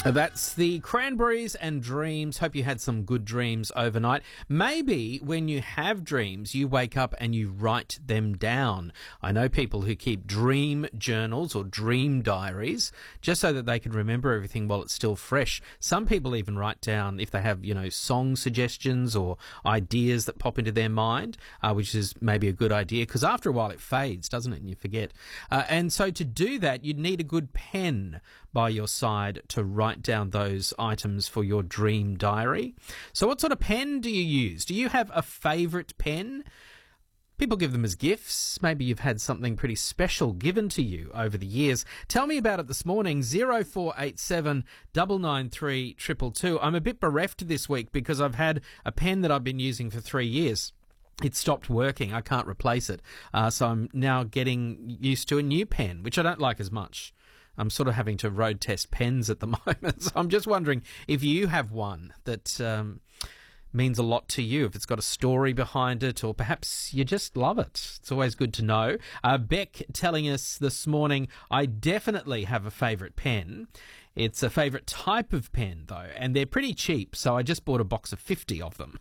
That's the Cranberries and Dreams. Hope you had some good dreams overnight. Maybe when you have dreams, you wake up and you write them down. I know people who keep dream journals or dream diaries just so that they can remember everything while it's still fresh. Some people even write down if they have, song suggestions or ideas that pop into their mind, which is maybe a good idea because after a while it fades, doesn't it? And you forget. And so to do that, you'd need a good pen by your side to write down those items for your dream diary. So what sort of pen do you use? Do you have a favourite pen? People give them as gifts. Maybe you've had something pretty special given to you over the years. Tell me about it this morning, 0487 993 222. I'm a bit bereft this week because I've had a pen that I've been using for 3 years. It stopped working. I can't replace it. So I'm now getting used to a new pen, which I don't like as much. I'm sort of having to road test pens at the moment. So I'm just wondering if you have one that means a lot to you, if it's got a story behind it, or perhaps you just love it. It's always good to know. Beck telling us this morning, I definitely have a favourite pen. It's a favourite type of pen, though, and they're pretty cheap, so I just bought a box of 50 of them.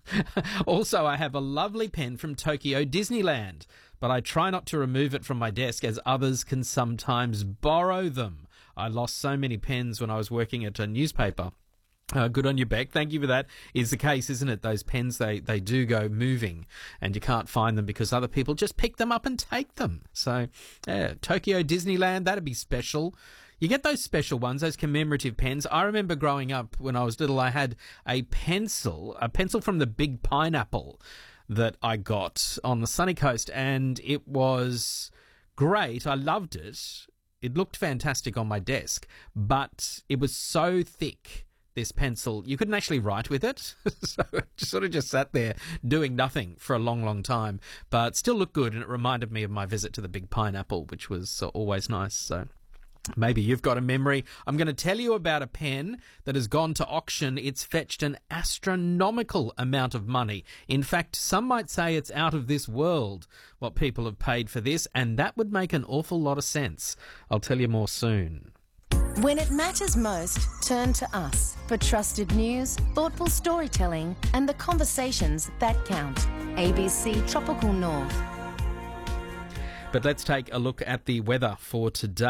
Also, I have a lovely pen from Tokyo Disneyland, but I try not to remove it from my desk as others can sometimes borrow them. I lost so many pens when I was working at a newspaper. Good on you, Beck. Thank you for that. Is the case, isn't it? Those pens, they do go moving and you can't find them because other people just pick them up and take them. So, Tokyo Disneyland, that'd be special. You get those special ones, those commemorative pens. I remember growing up when I was little, I had a pencil from the Big Pineapple that I got on the sunny coast, and it was great. I loved it. It looked fantastic on my desk, but it was so thick, this pencil, you couldn't actually write with it. So it sort of just sat there doing nothing for a long, long time, but still looked good, and it reminded me of my visit to the Big Pineapple, which was always nice. So maybe you've got a memory. I'm going to tell you about a pen that has gone to auction. It's fetched an astronomical amount of money. In fact, some might say it's out of this world what people have paid for this, and that would make an awful lot of sense. I'll tell you more soon. When it matters most, turn to us for trusted news, thoughtful storytelling, and the conversations that count. ABC Tropical North. But let's take a look at the weather for today.